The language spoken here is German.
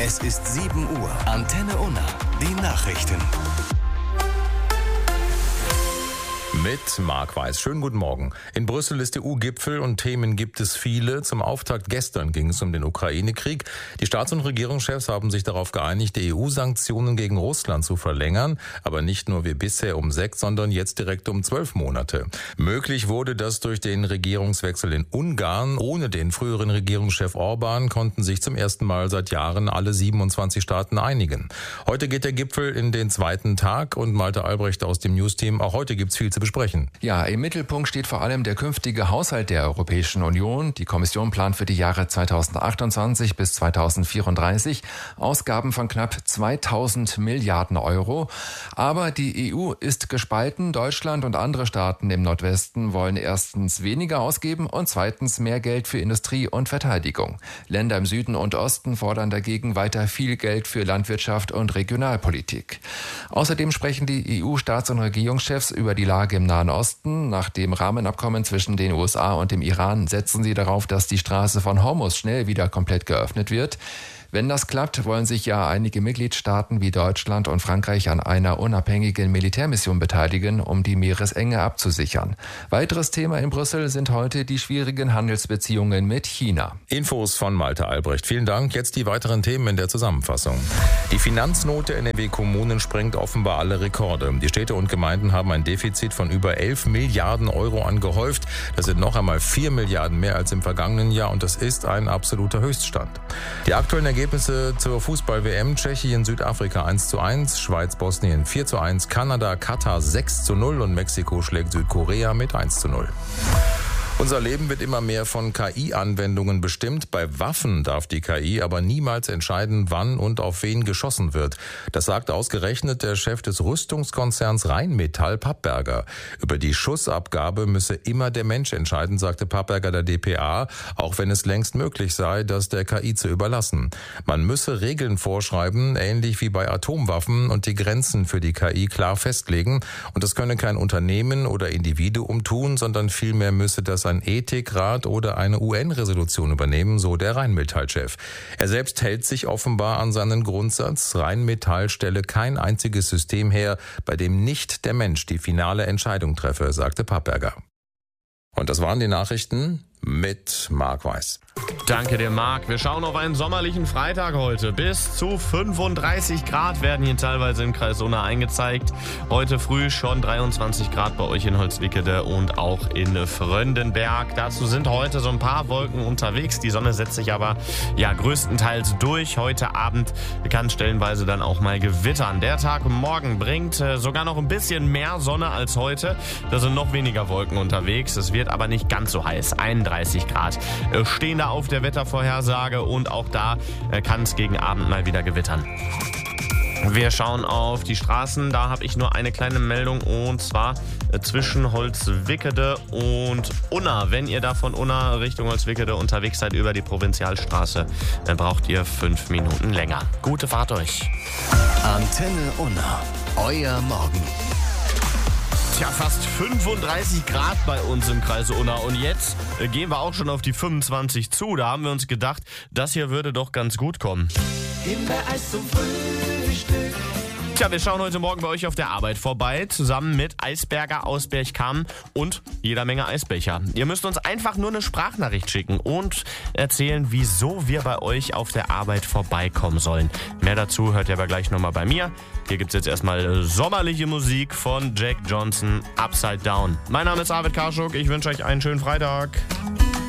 Es ist 7 Uhr. Antenne Unna. Die Nachrichten. Mit Marc Weiß. Schönen guten Morgen. In Brüssel ist EU-Gipfel und Themen gibt es viele. Zum Auftakt gestern ging es um den Ukraine-Krieg. Die Staats- und Regierungschefs haben sich darauf geeinigt, die EU-Sanktionen gegen Russland zu verlängern. Aber nicht nur wie bisher um 6, sondern jetzt direkt um 12 Monate. Möglich wurde das durch den Regierungswechsel in Ungarn. Ohne den früheren Regierungschef Orban konnten sich zum ersten Mal seit Jahren alle 27 Staaten einigen. Heute geht der Gipfel in den zweiten Tag und Malte Albrecht aus dem News-Team. Auch heute gibt's viel zu besprechen. Ja, im Mittelpunkt steht vor allem der künftige Haushalt der Europäischen Union. Die Kommission plant für die Jahre 2028 bis 2034 Ausgaben von knapp 2000 Milliarden Euro. Aber die EU ist gespalten. Deutschland und andere Staaten im Nordwesten wollen erstens weniger ausgeben und zweitens mehr Geld für Industrie und Verteidigung. Länder im Süden und Osten fordern dagegen weiter viel Geld für Landwirtschaft und Regionalpolitik. Außerdem sprechen die EU-Staats- und Regierungschefs über die Lage im Nahen Osten. Nach dem Rahmenabkommen zwischen den USA und dem Iran setzen sie darauf, dass die Straße von Hormuz schnell wieder komplett geöffnet wird. Wenn das klappt, wollen sich ja einige Mitgliedstaaten wie Deutschland und Frankreich an einer unabhängigen Militärmission beteiligen, um die Meeresenge abzusichern. Weiteres Thema in Brüssel sind heute die schwierigen Handelsbeziehungen mit China. Infos von Malte Albrecht. Vielen Dank. Jetzt die weiteren Themen in der Zusammenfassung. Die Finanznot der NRW-Kommunen sprengt offenbar alle Rekorde. Die Städte und Gemeinden haben ein Defizit von über 11 Milliarden Euro angehäuft. Das sind noch einmal 4 Milliarden mehr als im vergangenen Jahr und das ist ein absoluter Höchststand. Die aktuellen Ergebnisse zur Fußball-WM: Tschechien, Südafrika 1:1, Schweiz, Bosnien 4:1, Kanada, Katar 6:0 und Mexiko schlägt Südkorea mit 1:0. Unser Leben wird immer mehr von KI-Anwendungen bestimmt. Bei Waffen darf die KI aber niemals entscheiden, wann und auf wen geschossen wird. Das sagt ausgerechnet der Chef des Rüstungskonzerns Rheinmetall, Papperger. Über die Schussabgabe müsse immer der Mensch entscheiden, sagte Papperger der dpa, auch wenn es längst möglich sei, das der KI zu überlassen. Man müsse Regeln vorschreiben, ähnlich wie bei Atomwaffen, und die Grenzen für die KI klar festlegen. Und das könne kein Unternehmen oder Individuum tun, sondern vielmehr müsse das ein Ethikrat oder eine UN-Resolution übernehmen, so der Rheinmetall-Chef. Er selbst hält sich offenbar an seinen Grundsatz: Rheinmetall stelle kein einziges System her, bei dem nicht der Mensch die finale Entscheidung treffe, sagte Papperger. Und das waren die Nachrichten mit Marc Weiß. Danke dir, Marc. Wir schauen auf einen sommerlichen Freitag heute. Bis zu 35 Grad werden hier teilweise im Kreis Unna eingezeigt. Heute früh schon 23 Grad bei euch in Holzwickede und auch in Fröndenberg. Dazu sind heute so ein paar Wolken unterwegs. Die Sonne setzt sich aber größtenteils durch. Heute Abend kann stellenweise dann auch mal gewittern. Der Tag morgen bringt sogar noch ein bisschen mehr Sonne als heute. Da sind noch weniger Wolken unterwegs. Es wird aber nicht ganz so heiß. 31 Grad stehen da auf der Wettervorhersage und auch da kann es gegen Abend mal wieder gewittern. Wir schauen auf die Straßen, da habe ich nur eine kleine Meldung und zwar zwischen Holzwickede und Unna. Wenn ihr da von Unna Richtung Holzwickede unterwegs seid über die Provinzialstraße, dann braucht ihr 5 Minuten länger. Gute Fahrt euch. Antenne Unna, euer Morgen. Tja, fast 35 Grad bei uns im Kreis Unna und jetzt gehen wir auch schon auf die 25 zu. Da haben wir uns gedacht, das hier würde doch ganz gut kommen. Himbeereis zum Frühstück. Tja, wir schauen heute Morgen bei euch auf der Arbeit vorbei, zusammen mit Eisberger aus Bergkamen und jeder Menge Eisbecher. Ihr müsst uns einfach nur eine Sprachnachricht schicken und erzählen, wieso wir bei euch auf der Arbeit vorbeikommen sollen. Mehr dazu hört ihr aber gleich nochmal bei mir. Hier gibt's jetzt erstmal sommerliche Musik von Jack Johnson, Upside Down. Mein Name ist Arvid Karschuk, ich wünsche euch einen schönen Freitag.